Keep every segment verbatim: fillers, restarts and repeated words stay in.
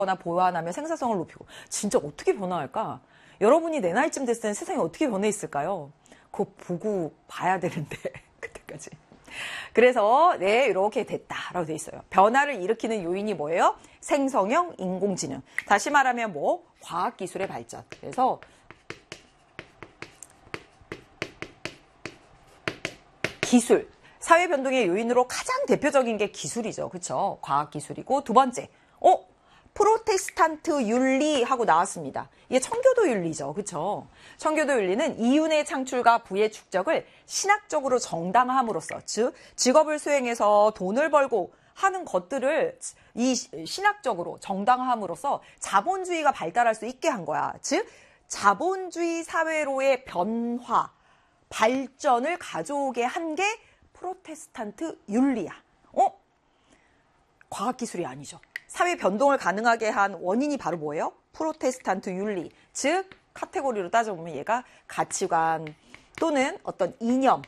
나 보완하며 생산성을 높이고. 진짜 어떻게 변화할까? 여러분이 내 나이쯤 됐을 때는 세상이 어떻게 변해 있을까요? 그거 보고 봐야 되는데 그때까지. 그래서 네, 이렇게 됐다라고 돼 있어요. 변화를 일으키는 요인이 뭐예요? 생성형 인공지능. 다시 말하면 뭐 과학기술의 발전. 그래서 기술, 사회 변동의 요인으로 가장 대표적인 게 기술이죠. 그렇죠? 과학기술이고 두 번째, 어? 프로테스탄트 윤리하고 나왔습니다. 이게 청교도 윤리죠. 그렇죠? 청교도 윤리는 이윤의 창출과 부의 축적을 신학적으로 정당함으로써, 즉 직업을 수행해서 돈을 벌고 하는 것들을 이 신학적으로 정당함으로써 자본주의가 발달할 수 있게 한 거야. 즉 자본주의 사회로의 변화, 발전을 가져오게 한 게 프로테스탄트 윤리야. 어? 과학기술이 아니죠. 사회 변동을 가능하게 한 원인이 바로 뭐예요? 프로테스탄트 윤리. 즉 카테고리로 따져보면 얘가 가치관 또는 어떤 이념이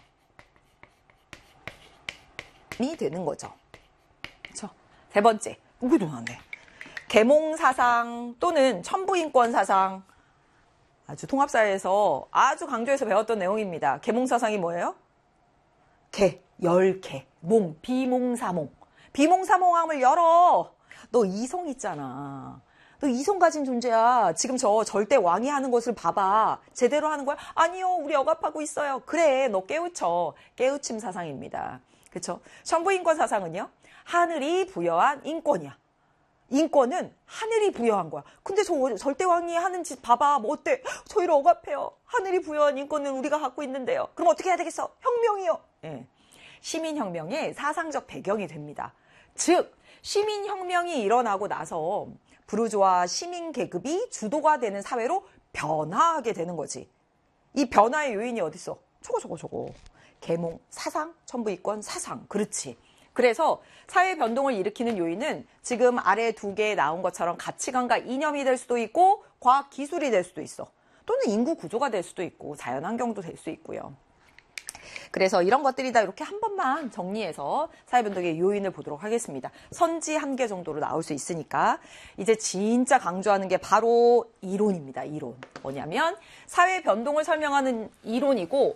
되는 거죠. 그렇죠? 세 번째, 여기도 나왔네. 계몽사상 또는 천부인권사상. 아주 통합사회에서 아주 강조해서 배웠던 내용입니다. 계몽사상이 뭐예요? 개, 열개, 몽, 비몽사몽. 비몽사몽함을 열어. 너 이성 있잖아. 너 이성 가진 존재야. 지금 저 절대 왕이 하는 것을 봐봐. 제대로 하는 거야? 아니요, 우리 억압하고 있어요. 그래, 너 깨우쳐. 깨우침 사상입니다. 그렇죠? 천부인권 사상은요, 하늘이 부여한 인권이야. 인권은 하늘이 부여한 거야. 근데 저 절대 왕이 하는 짓 봐봐. 뭐 어때? 저희를 억압해요. 하늘이 부여한 인권은 우리가 갖고 있는데요. 그럼 어떻게 해야 되겠어? 혁명이요. 예. 시민혁명의 사상적 배경이 됩니다. 즉 시민혁명이 일어나고 나서 부르주아 시민계급이 주도가 되는 사회로 변화하게 되는 거지. 이 변화의 요인이 어디 있어? 저거 저거 저거. 계몽, 사상, 천부인권, 사상. 그렇지. 그래서 사회 변동을 일으키는 요인은 지금 아래 두 개 나온 것처럼 가치관과 이념이 될 수도 있고 과학 기술이 될 수도 있어. 또는 인구 구조가 될 수도 있고 자연환경도 될 수 있고요. 그래서 이런 것들이 다 이렇게 한 번만 정리해서 사회변동의 요인을 보도록 하겠습니다. 선지 한 개 정도로 나올 수 있으니까 이제 진짜 강조하는 게 바로 이론입니다. 이론. 뭐냐면 사회변동을 설명하는 이론이고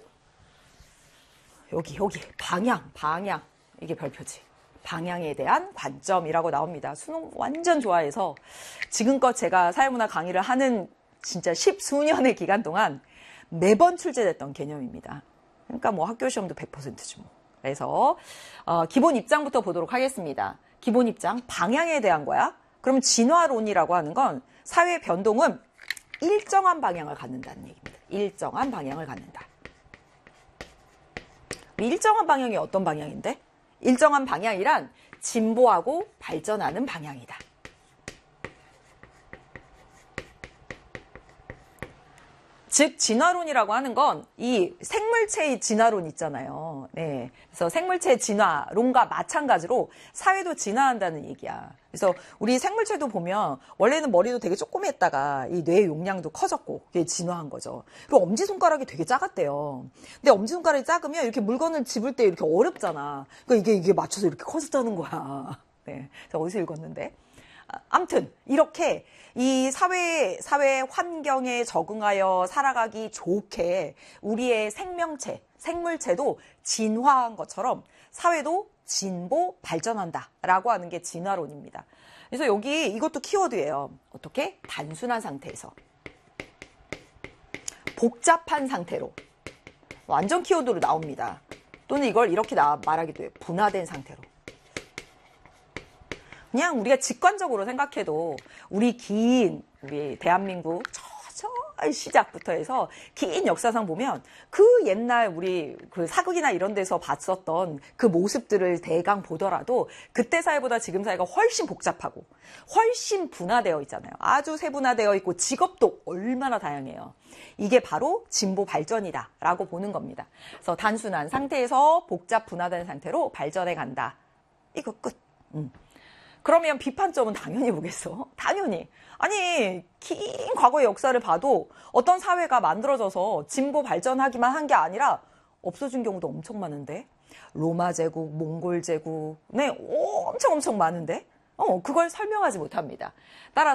여기 여기 방향, 방향. 이게 별표지. 방향에 대한 관점이라고 나옵니다. 수능 완전 좋아해서 지금껏 제가 사회문화 강의를 하는 진짜 십수년의 기간 동안 매번 출제됐던 개념입니다. 그러니까 뭐 학교 시험도 백 퍼센트지 뭐. 그래서 어, 기본 입장부터 보도록 하겠습니다. 기본 입장, 방향에 대한 거야. 그럼 진화론이라고 하는 건 사회 변동은 일정한 방향을 갖는다는 얘기입니다. 일정한 방향을 갖는다. 일정한 방향이 어떤 방향인데? 일정한 방향이란 진보하고 발전하는 방향이다. 즉 진화론이라고 하는 건 이 생물체의 진화론 있잖아요. 네. 그래서 생물체 진화론과 마찬가지로 사회도 진화한다는 얘기야. 그래서 우리 생물체도 보면 원래는 머리도 되게 조그맸다가 이 뇌 용량도 커졌고 그게 진화한 거죠. 그리고 엄지손가락이 되게 작았대요. 근데 엄지손가락이 작으면 이렇게 물건을 집을 때 이렇게 어렵잖아. 그러니까 이게 이게 맞춰서 이렇게 커졌다는 거야. 네. 제가 어디서 읽었는데. 아무튼 이렇게 이 사회 사회 환경에 적응하여 살아가기 좋게 우리의 생명체, 생물체도 진화한 것처럼 사회도 진보 발전한다라고 하는 게 진화론입니다. 그래서 여기 이것도 키워드예요. 어떻게? 단순한 상태에서 복잡한 상태로 완전 키워드로 나옵니다. 또는 이걸 이렇게 나, 말하기도 해요. 분화된 상태로. 그냥 우리가 직관적으로 생각해도 우리 긴 우리 대한민국 저, 저 시작부터 해서 긴 역사상 보면 그 옛날 우리 그 사극이나 이런 데서 봤었던 그 모습들을 대강 보더라도 그때 사회보다 지금 사회가 훨씬 복잡하고 훨씬 분화되어 있잖아요. 아주 세분화되어 있고 직업도 얼마나 다양해요. 이게 바로 진보 발전이다라고 보는 겁니다. 그래서 단순한 상태에서 복잡 분화된 상태로 발전해 간다. 이거 끝. 음. 그러면 비판점은 당연히 뭐겠어? 당연히. 아니 긴 과거의 역사를 봐도 어떤 사회가 만들어져서 진보 발전하기만 한 게 아니라 없어진 경우도 엄청 많은데. 로마 제국, 몽골 제국, 네, 엄청 엄청 많은데. 어, 그걸 설명하지 못합니다. 따라서